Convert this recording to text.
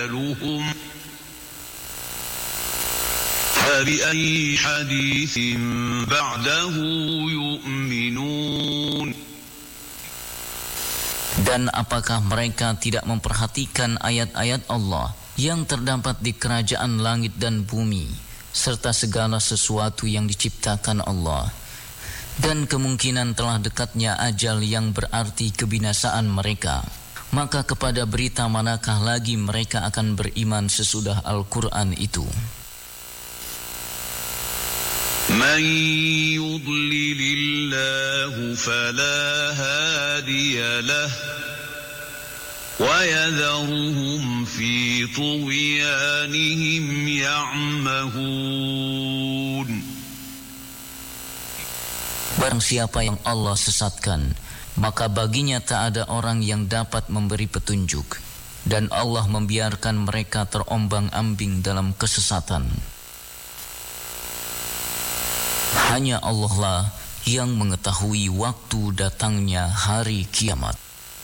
لهم فبأي حديث بعده يؤمنون. Dan apakah mereka tidak memperhatikan ayat-ayat Allah yang terdapat di kerajaan langit dan bumi, serta segala sesuatu yang diciptakan Allah, dan kemungkinan telah dekatnya ajal yang berarti kebinasaan mereka? Maka kepada berita manakah lagi mereka akan beriman sesudah Al-Quran itu? من يضلل الله فلا هادي له ويذرهم في طغيانهم يعمهون. Barang siapa yang Allah sesatkan, maka baginya tak ada orang yang dapat memberi petunjuk, dan Allah membiarkan mereka terombang-ambing dalam kesesatan. Hanya Allah lah yang mengetahui waktu datangnya hari kiamat.